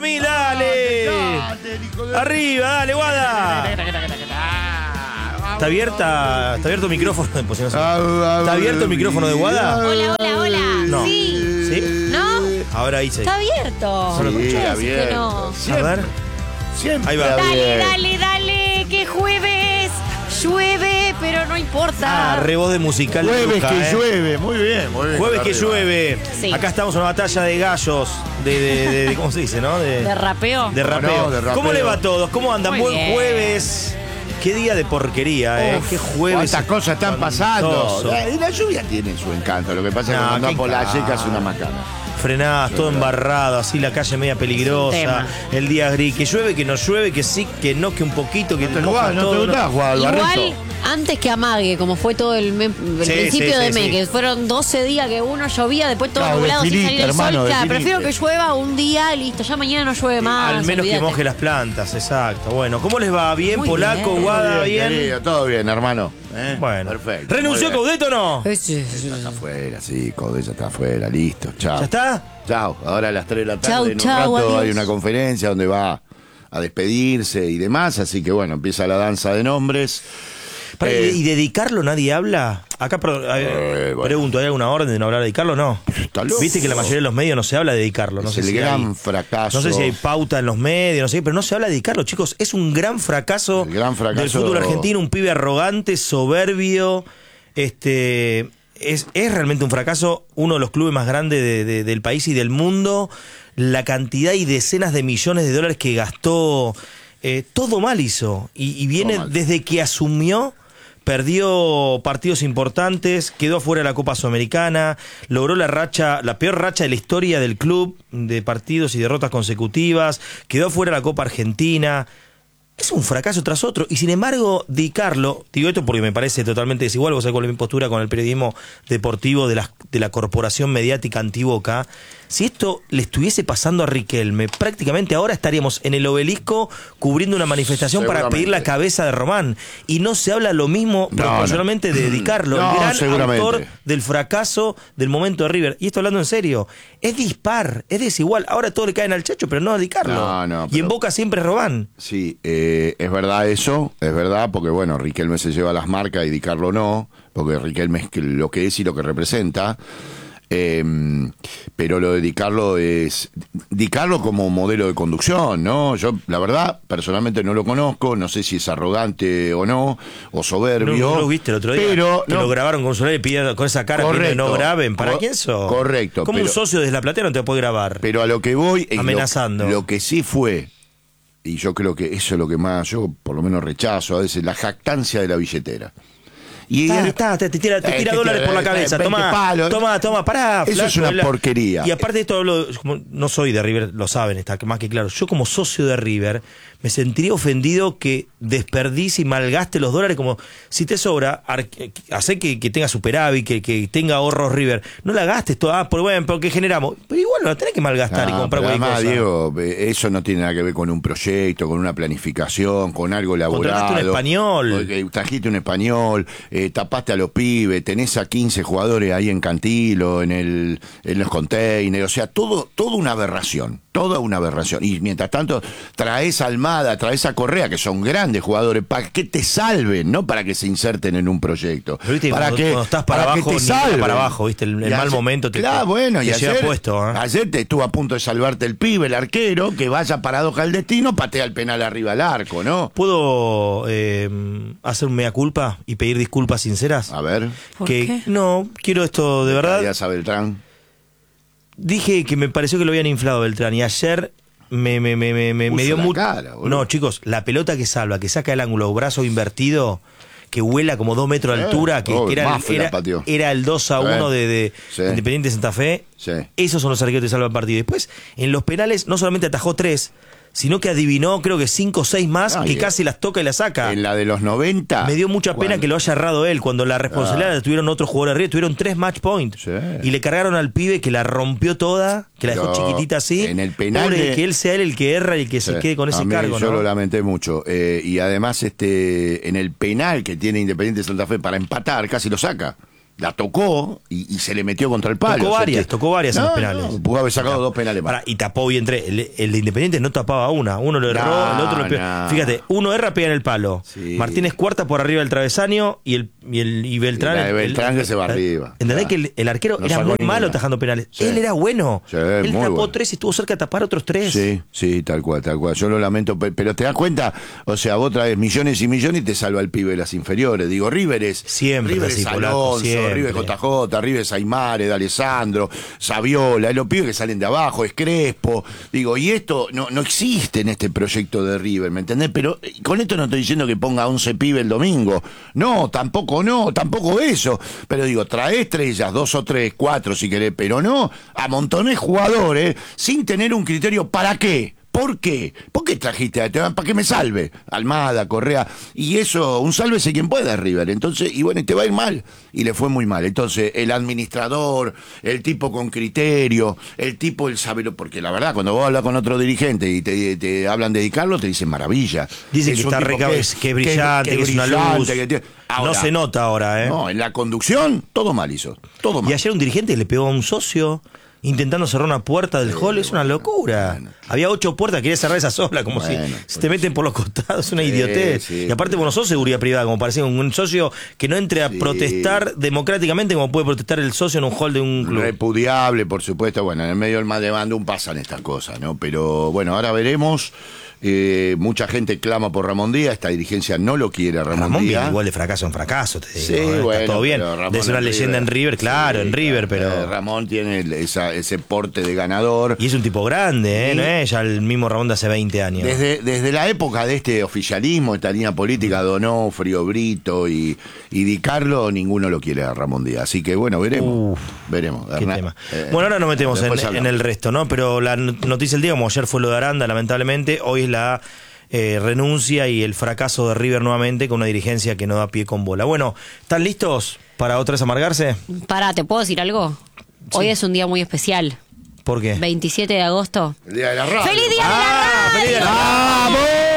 1000, dale. Arriba, dale, Guada. ¿Está abierto el micrófono? Pues si no ¿está abierto el micrófono de Guada? Hola, hola, hola. No. Sí. ¿Sí? ¿No? Ahora ahí sí. Está abierto. Solo Sí, escuché. abierto. Que no. A ver. Siempre. Ahí va. Dale, dale, dale, que jueves llueve, pero no importa. Revoz de musical. Jueves Luca, que llueve, muy bien, muy bien. Jueves que Arriba. llueve. Sí. Acá estamos en una batalla de gallos. De ¿cómo se dice, no? ¿De rapeo? De rapeo. No, de rapeo. ¿Cómo le va a todos? ¿Cómo andan? Muy Buen bien. jueves. Qué día de porquería, Uf, Qué jueves. ¿Cuántas cosas están pasando? espantoso. La lluvia tiene su encanto. Lo que pasa es que No, cuando qué anda por la encanto. seca es una macana. Frenás, todo embarrado, así la calle media peligrosa. tema. El día gris. Que llueve, que no llueve, que sí, que no, que un poquito, que ¿No te moja gusta, todo, jugar al Igual, barrito? antes que amague, como fue todo el principio sí, de mes, sí. que fueron 12 días que uno llovía, después todo Claro, nublado sin definite, salir el hermano, sol. Claro, definite. prefiero que llueva un día y listo, ya mañana no llueve más. Al menos olvídate. que moje las plantas, exacto. Bueno, ¿cómo les va? ¿Bien, Muy Polaco, bien. Guada? ¿Bien? Querido, todo bien, hermano. Bueno. Perfecto. ¿Renunció muy bien. Coudet o no? Está afuera, sí, Coudet ya está afuera, listo. Chao. ¿Ya está? Chao. Ahora a las 3 de la tarde, Chau, en un chau, rato, adiós. hay una conferencia donde va a despedirse y demás. Así que bueno, empieza la danza de nombres. Pará, ¿y dedicarlo nadie habla? Acá bueno. pregunto, ¿hay alguna orden de no hablar de dedicarlo o no? Está loco. Viste que la mayoría de los medios no se habla de dedicarlo. No Es sé el si gran hay, fracaso. No sé si hay pauta en los medios, no sé, pero no se habla de dedicarlo, chicos. Es un gran fracaso, El gran fracaso del fútbol argentino, un pibe arrogante, soberbio. Es realmente un fracaso, uno de los clubes más grandes del país y del mundo. La cantidad y decenas de millones de dólares que gastó, todo mal hizo. Y viene mal. desde que asumió. Perdió partidos importantes, quedó fuera de la Copa Sudamericana, logró la peor racha de la historia del club, de partidos y derrotas consecutivas, quedó fuera de la Copa Argentina. Es un fracaso tras otro. Y sin embargo, dedicarlo, digo esto porque me parece totalmente desigual, vos sabés cuál es mi postura con el periodismo deportivo de la corporación mediática antiboca. Si esto le estuviese pasando a Riquelme, prácticamente ahora estaríamos en el Obelisco cubriendo una manifestación para pedir la cabeza de Román. Y no se habla lo mismo proporcionalmente de dedicarlo. No, el gran seguramente. autor del fracaso del momento de River. Y esto hablando en serio. Es dispar, es desigual. Ahora todo le caen al Chacho, pero no a dedicarlo. No, y en pero- Boca siempre Román. Sí, es verdad eso, es verdad, porque bueno, Riquelme se lleva las marcas y Di Carlo no, porque Riquelme es lo que es y lo que representa. Pero lo de Di Carlo es Di Carlo como modelo de conducción, ¿no? Yo, la verdad, personalmente no lo conozco, no sé si es arrogante o no, o soberbio. No lo viste el otro día. Pero que no, lo grabaron con un celular y pidieron con esa cara pidiendo que no Correcto. graben. ¿Para Co- quién sos? correcto, Como un pero- socio de La Platea no te puede grabar. pero a lo que voy es Amenazando. Lo que sí fue, y yo creo que eso es lo que más, yo por lo menos rechazo a veces, la jactancia de la billetera. Y Te tira dólares por la cabeza. 20 palos. Toma, pará. Eso es flaco, una porquería. Y aparte de esto, como no soy de River, lo saben, está más que claro. Yo como socio de River, me sentiría ofendido que desperdicie y malgaste los dólares como si te sobra, hace que tenga superávit, que tenga ahorros River. No la gastes toda, porque generamos. Pero igual no tenés que malgastar y comprar pero cualquier además, cosa. Diego, eso no tiene nada que ver con un proyecto, con una planificación, con algo elaborado. Contrataste un español. Porque trajiste un español, tapaste a los pibes, tenés a 15 jugadores ahí en Cantilo, en los containers, o sea, toda una aberración. Toda una aberración. Y mientras tanto, traes a Almada, traes a Correa, que son grandes jugadores, para que te salven, no para que se inserten en un proyecto. Pero viste, para cuando estás para abajo, que te ni salven. para abajo, viste, el Y mal ayer- momento te claro, bueno, te y lleva ayer, puesto, ¿eh? ayer te estuvo a punto de salvarte el pibe, el arquero, que vaya paradoja al destino, patea el penal arriba al arco, ¿no? ¿Puedo hacer un mea culpa y pedir disculpas sinceras? A ver. ¿Por que qué? no, quiero esto de verdad. Ya sabe Beltrán. Dije que me pareció que lo habían inflado Beltrán y ayer me dio la mucho. cara, boludo. No, chicos, la pelota que salva, que saca el ángulo, brazo invertido, que vuela como 2 metros de altura, que Mafia la pateó. era el 2-1 de Sí. Independiente Santa Fe. Sí. Esos son los arqueros que salvan el partido. Después, en los penales, no solamente atajó 3, sino que adivinó, creo que 5 o 6 más, Ah, que y- casi las toca y las saca. En la de los 90. Me dio mucha pena cuando- que lo haya errado él, cuando la responsabilidad la tuvieron otros jugadores arriba, tuvieron 3 match points. Sí. Y le cargaron al pibe que la rompió toda, que la dejó Pero chiquitita así. en el penal Pobre de- que él sea él el que erra y que se Sí. quede con ese A mí cargo, yo ¿no? lo lamenté mucho. Y además, en el penal que tiene Independiente Santa Fe para empatar, casi lo saca. la tocó y se le metió contra el palo. Tocó varias en los penales. Pudo haber sacado 2 penales más. Y tapó bien 3. El de Independiente no tapaba una. Uno lo erró, el otro lo pegó. Fíjate, uno erra, pega en el palo. Sí. Martínez cuarta por arriba del travesaño y Beltrán. Y Beltrán que se va arriba. ¿Entendés que el arquero era muy malo tajando penales? Sí. Él era bueno. Sí, él tapó bueno. 3 y estuvo cerca de tapar otros 3. Sí, tal cual. Yo lo lamento, pero te das cuenta, o sea, vos traes millones y millones y te salva el pibe de las inferiores. Digo, River es Alonso, River JJ, River Aymare, de Alessandro, Saviola, los pibes que salen de abajo, es Crespo. Digo, y esto no existe en este proyecto de River, ¿me entendés? Pero con esto no estoy diciendo que ponga 11 pibes el domingo. No, tampoco eso. Pero digo, trae estrellas, 2 o 3, 4 si querés, pero no amontonés jugadores sin tener un criterio. ¿Para qué? ¿Por qué? ¿Por qué trajiste a para que me salve? Almada, Correa, y eso, un sálvese quien pueda, River. Entonces, y bueno, te va a ir mal, y le fue muy mal. Entonces, el administrador, el tipo con criterio, el sabelo, porque la verdad, cuando vos hablas con otro dirigente y te hablan de Di Carlo, te dicen maravilla. Dicen que está que es brillante, que es una luz. Ahora, no se nota ahora, ¿eh? No, en la conducción, todo mal hizo. Todo mal. Y ayer un dirigente le pegó a un socio intentando cerrar una puerta del hall, es una locura. Bueno. Había 8 puertas, quería cerrar esa sola, como si se te meten por los costados, es una idiotez. Y aparte vos no sos seguridad privada, como parecía un socio que no entre a protestar democráticamente como puede protestar el socio en un hall de un club. Repudiable, por supuesto, bueno, en el medio del mal de bandum pasan estas cosas, ¿no? Pero bueno, ahora veremos. Mucha gente clama por Ramón Díaz, esta dirigencia no lo quiere a Ramón Díaz. Igual de fracaso en fracaso, te digo. Sí, bueno, está todo bien. Es una leyenda en River, claro, en River, pero Ramón tiene ese porte de ganador. Y es un tipo grande, no es ya el mismo Ramón de hace 20 años. Desde la época de este oficialismo, esta línea política, Donofrio, Brito y Di Carlo, ninguno lo quiere a Ramón Díaz. Así que bueno, veremos. Veremos. Qué tema. Bueno, ahora nos metemos en el resto, ¿no? Pero la noticia del día, como ayer fue lo de Aranda, lamentablemente, hoy es la renuncia y el fracaso de River nuevamente con una dirigencia que no da pie con bola. Bueno, ¿están listos para otra vez amargarse? ¿te puedo decir algo? Sí. Hoy es un día muy especial. ¿Por qué? 27 de agosto. El día de la radio. ¡Feliz día de la radio! ¡Feliz día de la radio!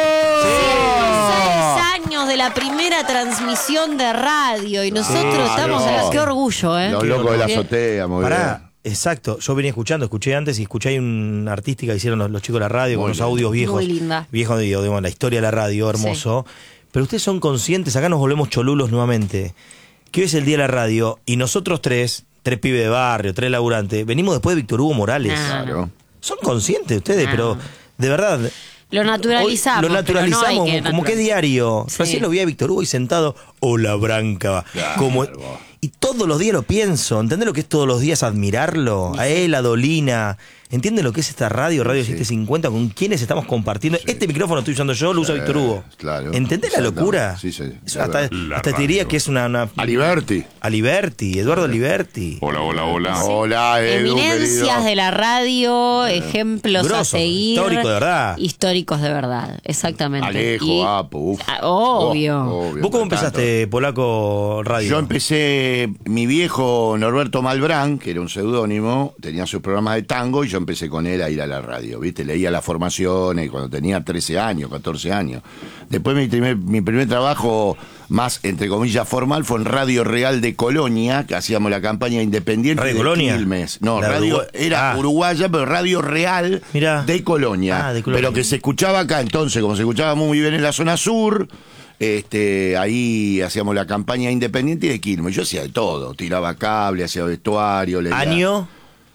¡Vamos! 6 años de la primera transmisión de radio y nosotros estamos en qué orgullo, ¿eh? Los locos de la azotea, muy bien. Exacto, yo venía escuché antes y escuché ahí una artística que hicieron los chicos de la radio con los audios viejos. Muy linda. Viejos, digamos, la historia de la radio, hermoso. Sí. Pero ustedes son conscientes, acá nos volvemos cholulos nuevamente, que hoy es el día de la radio y nosotros tres pibes de barrio, 3 laburantes, venimos después de Víctor Hugo Morales. Claro. Son conscientes ustedes, pero de verdad... Lo naturalizamos. Lo naturalizamos, no como que diario. Sí. Recién lo vi a Víctor Hugo y sentado, hola Branca. Claro. Y todos los días lo pienso. ¿Entendés lo que es todos los días admirarlo? A él, a Dolina. ¿Entienden lo que es esta radio 750? ¿Con quiénes estamos compartiendo? Sí. Este micrófono estoy usando yo, lo usa Víctor Hugo. Claro. ¿Entendés la locura? Sí. Hasta te diría que es una... Aliberti, Eduardo Aliberti. Hola. Hola, Edu, eminencias querido. De la radio, ejemplos Grosso, a seguir. Históricos de verdad. Exactamente. Alejo, Apo. Obvio. ¿Vos cómo empezaste, Polaco Radio? Yo empecé, mi viejo Norberto Malbrán, que era un seudónimo, tenía sus programas de tango y yo empecé con él a ir a la radio, ¿viste? Leía las formaciones cuando tenía 13 años, 14 años. Después mi primer trabajo más, entre comillas, formal fue en Radio Real de Colonia, que hacíamos la campaña independiente ¿Radio de Colonia? Quilmes. No, era uruguaya, pero Radio Real de Colonia. Pero que se escuchaba acá, entonces, como se escuchaba muy bien en la zona sur... ahí hacíamos la campaña independiente de Quilmes. Yo hacía de todo, tiraba cable, hacía vestuario. ¿Año?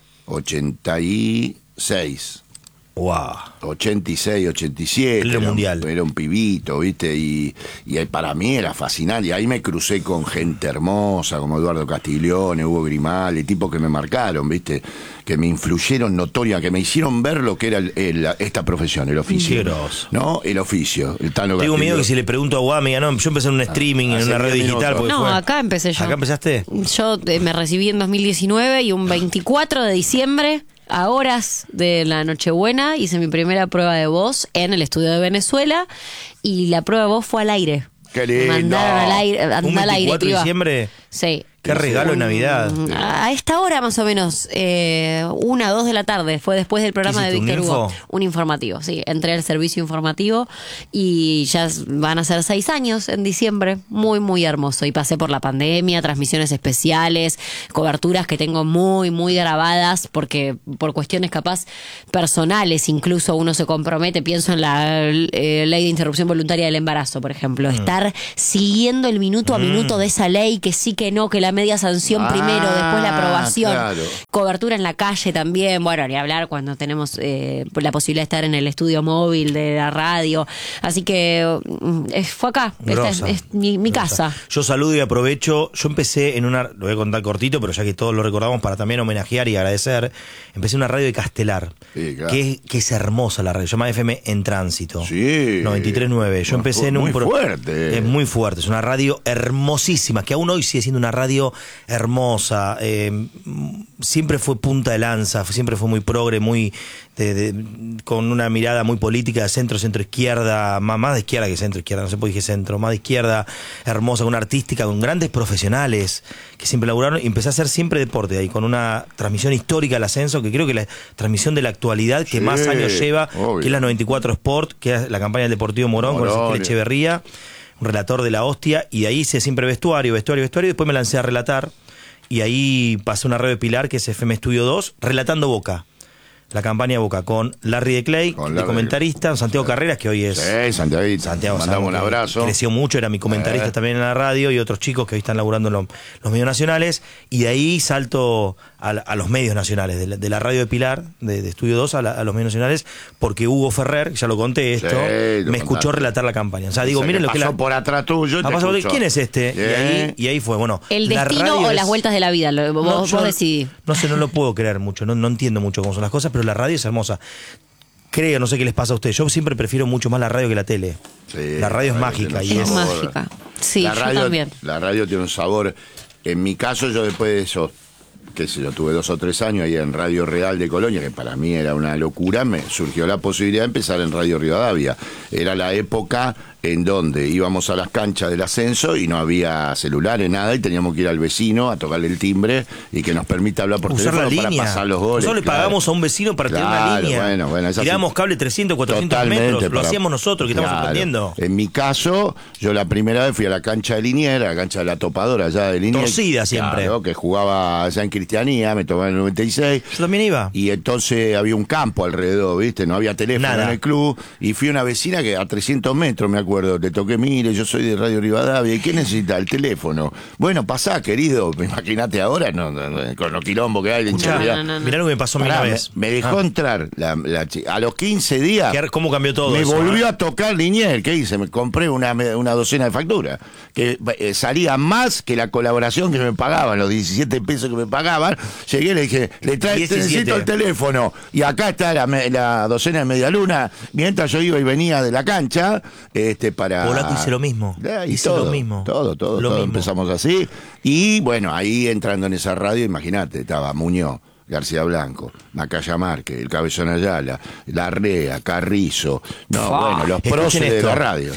86. Wow. 86, 87. Era un pibito, ¿viste? Y para mí era fascinante. Y ahí me crucé con gente hermosa, como Eduardo Castiglione, Hugo Grimaldi, tipos que me marcaron, ¿viste? Que me influyeron notoria, que me hicieron ver lo que era esta profesión, el oficio. ¿No? El oficio. Tengo miedo que si le pregunto a Guami, no, yo empecé en un streaming, en una red digital. Acá empecé yo. ¿Acá empezaste? Yo me recibí en 2019 y un 24 de diciembre... A horas de la Nochebuena hice mi primera prueba de voz en el estudio de Venezuela y la prueba de voz fue al aire. ¡Qué lindo! Me mandaron al aire, ¿Un 24 de diciembre? Sí. Qué regalo de Navidad. A esta hora más o menos, 1 o 2 de la tarde, fue después del programa de ¿Qué hiciste, Víctor un Hugo. info? Un informativo, sí. Entré al servicio informativo y ya van a ser 6 años en diciembre. Muy, muy hermoso. Y pasé por la pandemia, transmisiones especiales, coberturas que tengo muy, muy grabadas, porque por cuestiones capaz personales incluso uno se compromete. Pienso en la ley de interrupción voluntaria del embarazo, por ejemplo. Estar siguiendo el minuto a minuto de esa ley, que sí, que no, que la media sanción primero, después la aprobación. Claro. Cobertura en la calle también. Bueno, ni hablar cuando tenemos la posibilidad de estar en el estudio móvil de la radio. Así que fue acá. Esta Grosa. es mi casa. Yo saludo y aprovecho. Yo empecé en una, lo voy a contar cortito, pero ya que todos lo recordamos para también homenajear y agradecer, empecé en una radio de Castelar, Sí, claro. que es hermosa la radio, se llama FM en Tránsito. Sí. 93.9. Yo empecé en un Muy fuerte. Es muy fuerte, es una radio hermosísima, que aún hoy sigue siendo una radio hermosa. Siempre fue punta de lanza, siempre fue muy progre, muy con una mirada muy política de centro izquierda, más de izquierda que centro izquierda, no sé por qué dije centro, más de izquierda, hermosa, con una artística, con grandes profesionales que siempre laburaron, y empecé a hacer siempre deporte ahí, con una transmisión histórica del ascenso, que creo que la transmisión de la actualidad que Sí, más años lleva, obvio. que es la 94 Sport, que es la campaña del Deportivo Morón, con Ezequiel Echeverría, un relator de la hostia, y de ahí hice siempre vestuario, y después me lancé a relatar, y ahí pasé una radio de Pilar, que es FM Estudio 2, relatando Boca. La campaña de Boca con Larry de Clay, de comentarista, Santiago Carreras, que hoy es... Sí, Santiago, mandamos un abrazo. Creció mucho, era mi comentarista también en la radio, y otros chicos que hoy están laburando en los medios nacionales, y de ahí salto a los medios nacionales, de la radio de Pilar, de Estudio 2 a los medios nacionales, porque Hugo Ferrer, ya lo conté esto, me escuchó relatar la campaña. O sea, digo, miren lo que pasó por atrás tuyo. ¿Quién es este? Y ahí fue, bueno. ¿El destino o las vueltas de la vida? Vos decidís. No sé, no lo puedo creer mucho, no entiendo mucho cómo son las cosas, pero la radio es hermosa. Creo, no sé qué les pasa a ustedes, yo siempre prefiero mucho más la radio que la tele. Sí, la radio es mágica. tiene un Es sabor. mágica. Sí, la yo radio, también. La radio tiene un sabor. En mi caso, yo después de eso, qué sé yo, tuve 2 o 3 años ahí en Radio Real de Colonia, que para mí era una locura, me surgió la posibilidad de empezar en Radio Rivadavia. Era la época en donde íbamos a las canchas del ascenso y no había celulares, nada, y teníamos que ir al vecino a tocarle el timbre y que nos permita hablar por usar teléfono la para línea. pasar los goles. Nosotros le pagamos a un vecino para tener una línea. Bueno, tirábamos cable 300, 400 metros, lo hacíamos nosotros, que estamos aprendiendo. En mi caso, yo la primera vez fui a la cancha de Liniers, a la cancha de la Topadora allá de Liniers. Torcida siempre. Claro, que jugaba allá en Cristianía, me tomaba en el 96. Yo también iba. Y entonces había un campo alrededor, ¿viste? No había teléfono Nada. en el club. Y fui a una vecina que a 300 metros, me acuerdo, te toqué, mire, yo soy de Radio Rivadavia. ¿Y qué necesita? El teléfono. Bueno, pasá, querido. Imagínate ahora, con los quilombos que hay de inseguridad. Mirá lo que me pasó a mí una vez. Me dejó entrar la chica. A los 15 días. ¿Cómo cambió todo Me eso, volvió a tocar Liniers. ¿Qué hice? Me compré una docena de facturas. Que salía más que la colaboración que me pagaban, los 17 pesos que me pagaban. Llegué y le dije, necesito el teléfono. Y acá está la docena de media luna. Mientras yo iba y venía de la cancha, para. Polaco hice lo mismo. Hice lo mismo. Todo. Mismo. Empezamos así. Y bueno, ahí entrando en esa radio, imagínate, estaba Muñoz, García Blanco, Macaya Márquez, el Cabezón Ayala, Larrea, Carrizo. Bueno, los próceres de la radio.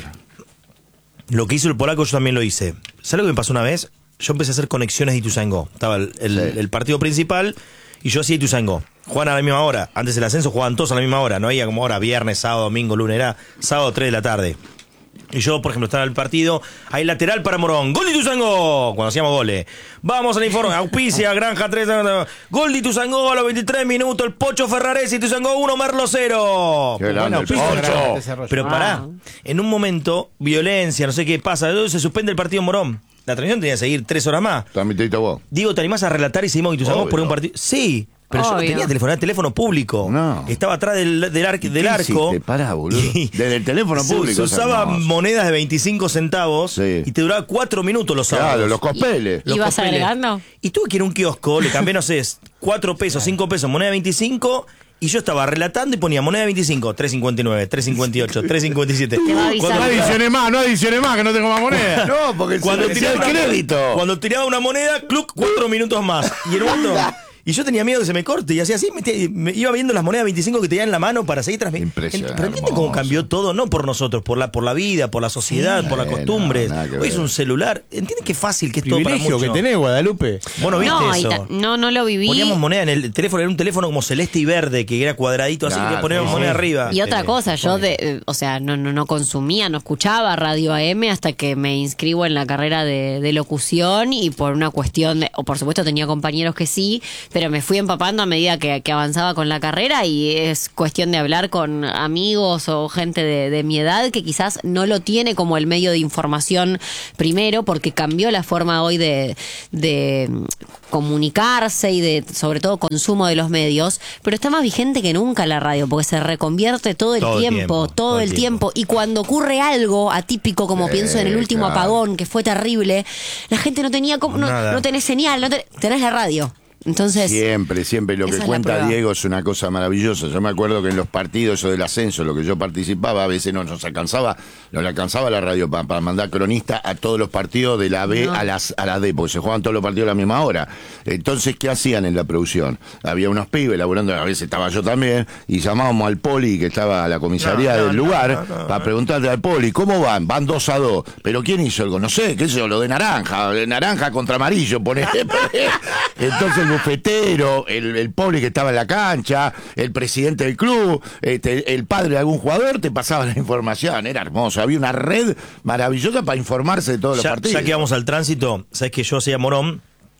Lo que hizo el polaco yo también lo hice. ¿Sabes lo que me pasó una vez? Yo empecé a hacer conexiones de Ituzaingó. Estaba el partido principal y yo hacía Ituzaingó. Juegan a la misma hora. Antes del ascenso jugaban todos a la misma hora. No había como hora viernes, sábado, domingo, lunes. Era sábado 3 de la tarde. Y yo, por ejemplo, estaba en el partido, hay lateral para Morón, gol de Ituzaingó, cuando hacíamos goles. Vamos al informe, auspicia, Granja 3, gol de Ituzaingó a los 23 minutos, el Pocho Ferraresi, Ituzaingó 1, Merlo 0. Qué grande el Pocho. Pero pará, en un momento, violencia, no sé qué pasa, se suspende el partido en Morón. La transmisión tenía que seguir 3 horas más. También te vos. Digo, ¿te animás a relatar y seguimos Ituzaingó por un partido? Sí. Pero yo no tenía teléfono público. No. Estaba atrás del arco. Pará, boludo. Desde el teléfono público. Se usaba monedas de 25 centavos y te duraba 4 minutos los sábados. Claro, los cospeles. ¿Y vas agregando? Y tuve que ir a un kiosco, le cambié, no sé, 4 pesos, 5 pesos, moneda de 25. Y yo estaba relatando y ponía moneda de 25, 3.59, 3.58, 3.57. No adiciones más, que no tengo más moneda. No, porque cuando tiraba tiraba el crédito. Cuando tiraba una moneda, cluc, 4 minutos más. Y en un momento, Y yo tenía miedo que se me corte y hacía así, me iba viendo las monedas 25 que tenía en la mano para seguir transmitiendo. Impresionante. Pero entiende cómo cambió todo, no por nosotros, por la vida, por la sociedad, por las costumbres. Hoy es un celular. ¿Entiendes qué fácil que es todo para Privilegio muchos? que tenés, Guadalupe. Bueno, ¿viste eso? No lo viví. Poníamos moneda en el teléfono, era un teléfono como celeste y verde, que era cuadradito, así que poníamos moneda arriba. Y otra cosa, yo no consumía, no escuchaba Radio AM hasta que me inscribo en la carrera de locución y por una cuestión o por supuesto tenía compañeros que sí, pero me fui empapando a medida que avanzaba con la carrera y es cuestión de hablar con amigos o gente de mi edad que quizás no lo tiene como el medio de información primero porque cambió la forma hoy de comunicarse y de sobre todo consumo de los medios, pero está más vigente que nunca la radio porque se reconvierte todo el tiempo y cuando ocurre algo atípico como pienso en el último apagón que fue terrible, la gente no tenía no tenés señal, tenés la radio. Entonces, siempre lo que cuenta Diego es una cosa maravillosa. Yo me acuerdo que en los partidos o del ascenso, lo que yo participaba, a veces no le alcanzaba la radio para mandar cronista a todos los partidos de la B a la D, porque se jugaban todos los partidos a la misma hora. Entonces, ¿qué hacían en la producción? Había unos pibes laburando, a veces estaba yo también, y llamábamos al poli, que estaba a la comisaría del lugar, para preguntarle al poli, ¿cómo van? Van 2-2. ¿Pero quién hizo algo? No sé, qué sé yo, lo de naranja contra amarillo, pone. Entonces, bufetero, el poli que estaba en la cancha, el presidente del club, el padre de algún jugador, te pasaba la información, era hermoso, había una red maravillosa para informarse de todos los partidos. Ya que vamos al tránsito, sabes que yo hacía Morón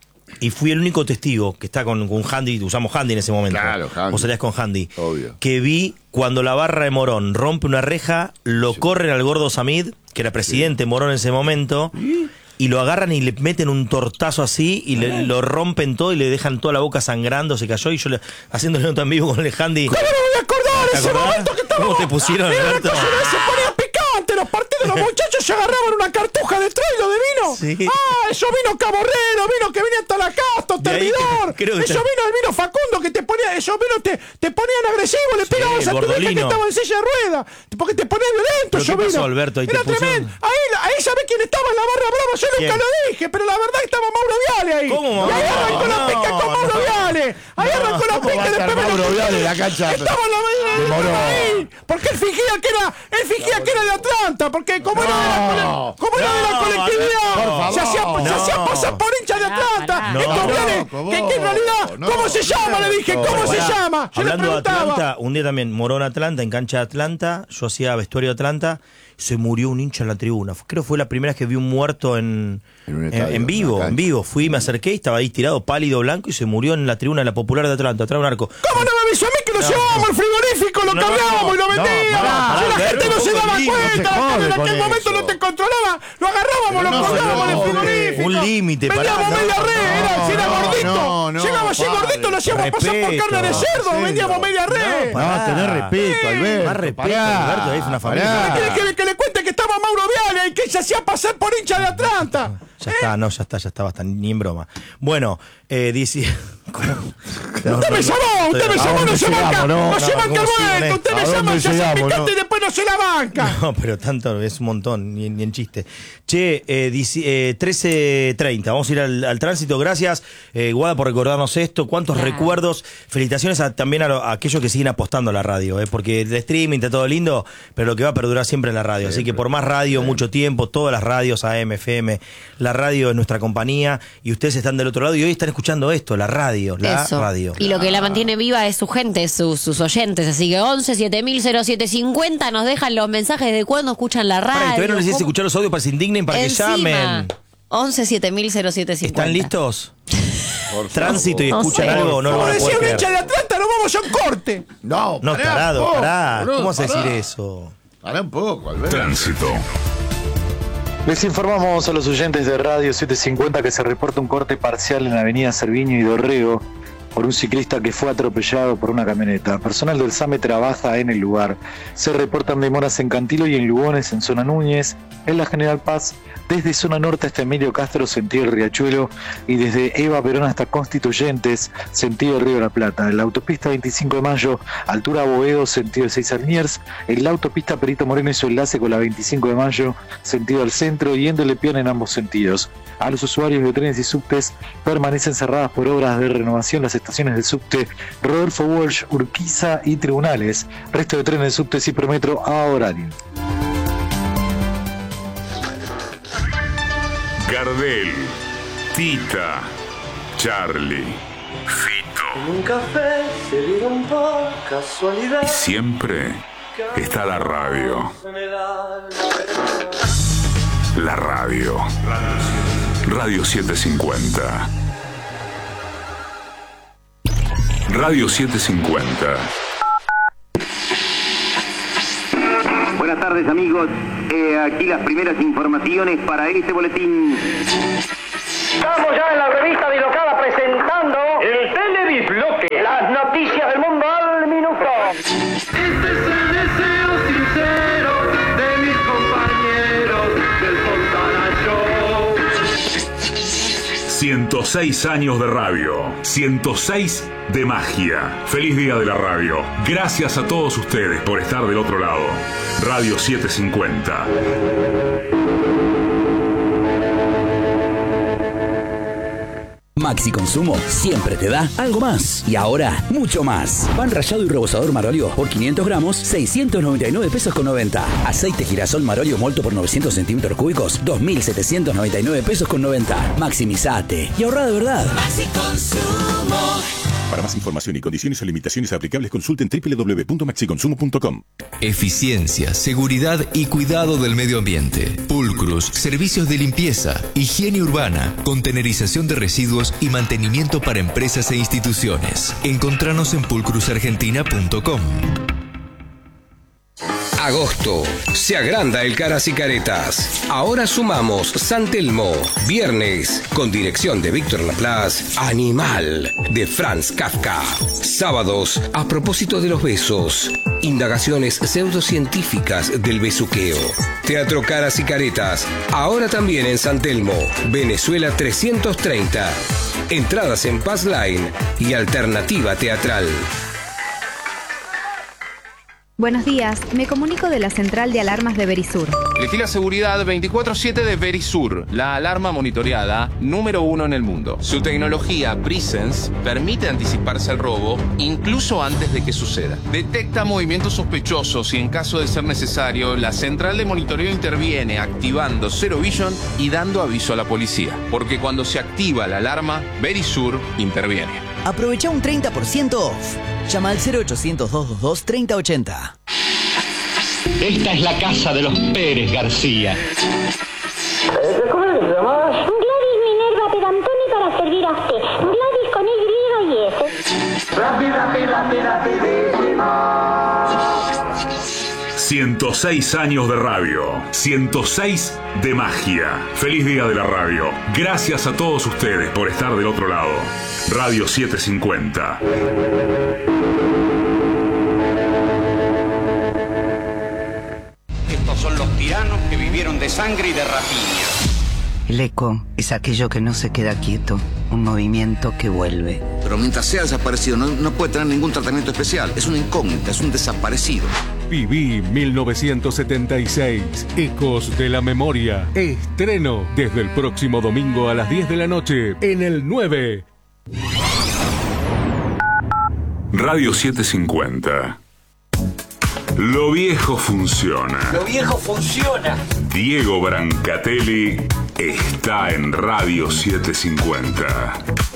y fui el único testigo que está con Handy, usamos Handy en ese momento. Claro, Handy. Vos salías con Handy. Obvio. Que vi cuando la barra de Morón rompe una reja, lo corren al gordo Samid, que era presidente Morón en ese momento. Y lo agarran y le meten un tortazo así y lo rompen todo y le dejan toda la boca sangrando, se cayó y yo haciéndole nota en vivo con el Handy. ¿Cómo no me voy a acordar ese momento que estaba? ¿Cómo te pusieron, Alberto? Se ponía picante los partidos, los muchachos se agarraban una cartuja de trilo de vino. Sí. Eso vino Caborrero, vino que venía hasta la Casto, Tervidor. Eso vino el vino Facundo que te ponía, esos vinos te ponían agresivo, le pegabas a tu vieja que estaba en silla de ruedas, porque te ponía violento. ¿Pero qué pasó, Alberto? Ahí era tremendo. Ahí sabés quién estaba en la barra brava, yo nunca lo dije, pero la verdad estaba Mauro Viale ahí. ¿Cómo? Y ahí arrancó la pica con Mauro Viale. Ahí arrancó la pica después Mauro Viale en la cancha. Estaba en la ahí, porque él fingía que era de Atlanta, porque como era de la colectividad, se hacía pasar por hincha de Atlanta. Estos Viales, que en realidad, ¿cómo se llama? Le dije, ¿cómo se llama? Yo Hablando le de Atlanta, un día también, Morón Atlanta, en cancha de Atlanta, yo hacía vestuario de Atlanta, se murió un hincha en la tribuna. Creo que fue la primera vez que vi un muerto en vivo. Fui, me acerqué y estaba ahí tirado, pálido, blanco, y se murió en la tribuna de la Popular de Atlanta, atrás de un arco. ¿Cómo no me avisó a mí que lo llevábamos al frigorífico, lo cambiábamos y lo vendíamos? Si la gente no se daba cuenta, en aquel momento no te controlaba, lo agarrábamos, lo colgábamos en el frigorífico. Un límite, vendíamos media red, si era gordito, llegaba así gordito, lo hacíamos pasar por carne de cerdo, vendíamos media red. No, tenés respeto, Alberto. Más respeto, Alberto, ahí es una familia. ¿Quiere que le cuente que estaba Mauro Viale y que se hacía pasar por hincha de Atlanta? Ya está, basta, ni en broma. Bueno, dice... Usted me llamó, no se banca el vuelto, usted me llama, se hace picante y después no se la banca. No, pero tanto, es un montón, ni en chiste. Che, 13:30, vamos a ir al tránsito, gracias, Guada, por recordarnos esto, cuántos recuerdos, felicitaciones también a aquellos que siguen apostando a la radio, porque el streaming está todo lindo, pero lo que va a perdurar siempre es la radio, así que por más radio, mucho tiempo, todas las radios, AM, FM, la radio es nuestra compañía, y ustedes están del otro lado, y hoy están escuchando esto, la radio. Y lo que la mantiene viva es su gente, sus oyentes. Así que 11 7000 0750 nos dejan los mensajes de cuándo escuchan la radio. Todavía no les hice escuchar los audios para que se indignen, para que llamen. 11 7000 0750. ¿Están listos? Tránsito y escuchan algo, no lo van a poder creer. Hincha de Atlanta, nos vamos a un corte. No, tarado, pará. ¿Cómo vas a decir eso? Pará un poco, Alberto. Tránsito. Les informamos a los oyentes de Radio 750 que se reporta un corte parcial en la avenida Cerviño y Dorrego por un ciclista que fue atropellado por una camioneta. Personal del SAME trabaja en el lugar. Se reportan demoras en Cantilo y en Lugones, en zona Núñez, en la General Paz, desde zona norte hasta Emilio Castro, sentido el Riachuelo, y desde Eva Perón hasta Constituyentes, sentido el Río de la Plata. En la autopista 25 de Mayo, altura Boedo, sentido de 6 Liniers. En la autopista Perito Moreno y su enlace con la 25 de Mayo, sentido al centro, y en Delepión en ambos sentidos. A los usuarios de trenes y subtes permanecen cerradas por obras de renovación las estaciones del subte Rodolfo Walsh, Urquiza y Tribunales. Resto de trenes del subte Ciprometro a horario. Gardel, Tita, Charlie, Fito. En un café se vieron por casualidad. Y siempre está la radio. La radio. Radio 750. Radio 750. Buenas tardes, amigos. Aquí las primeras informaciones para este boletín. Estamos ya en la revista Bilocada presentando el Teledisbloque. Las noticias del mundo al minuto. Este es el deseo sincero de mis compañeros del Fontana Show. 106 años de radio. 106 de magia. Feliz día de la radio. Gracias a todos ustedes por estar del otro lado. Radio 750. Maxi Consumo siempre te da algo más. Y ahora, mucho más. Pan rallado y rebozador Marolio por 500 gramos, 699 pesos con 90. Aceite girasol Marolio molto por 900 centímetros cúbicos, 2.799 pesos con 90. Maximizate y ahorra de verdad. Maxi Consumo. Para más información y condiciones o limitaciones aplicables, consulten www.maxiconsumo.com. Eficiencia, seguridad y cuidado del medio ambiente. Pulcrus, servicios de limpieza, higiene urbana, contenerización de residuos y mantenimiento para empresas e instituciones. Encontranos en pulcrusargentina.com. Agosto. Se agranda el Caras y Caretas. Ahora sumamos San Telmo. Viernes, con dirección de Víctor Laplace, Animal, de Franz Kafka. Sábados, a propósito de los besos. Indagaciones pseudocientíficas del besuqueo. Teatro Caras y Caretas. Ahora también en San Telmo, Venezuela 330. Entradas en Passline y Alternativa Teatral. Buenos días, me comunico de la central de alarmas de Verisur. Elegí la seguridad 24/7 de Verisur, la alarma monitoreada número 1 en el mundo. Su tecnología Presence permite anticiparse al robo incluso antes de que suceda. Detecta movimientos sospechosos y en caso de ser necesario, la central de monitoreo interviene activando Zero Vision y dando aviso a la policía. Porque cuando se activa la alarma, Verisur interviene. Aprovecha un 30% off. Llama al 0800-222-3080. Esta es la casa de los Pérez García. ¿Cómo le llamas? Gladys Minerva Pedantoni para servirte. Gladys con Y y S. Rapidísimo. 106 años de radio. 106 de magia. Feliz día de la radio. Gracias a todos ustedes por estar del otro lado. Radio 750. Estos son los tiranos que vivieron de sangre y de rapiña. El eco es aquello que no se queda quieto, un movimiento que vuelve. Pero mientras sea desaparecido no puede tener ningún tratamiento especial. Es una incógnita, es un desaparecido. Viví 1976, Ecos de la Memoria. Estreno desde el próximo domingo a las 10 de la noche en el 9. Radio 750. Lo viejo funciona. Lo viejo funciona. Diego Brancatelli está en Radio 750.